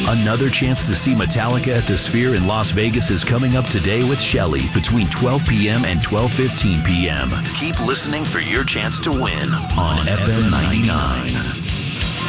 Another chance to see Metallica at the Sphere in Las Vegas is coming up today with Shelley between 12 p.m. and 12:15 p.m. Keep listening for your chance to win on FM 99.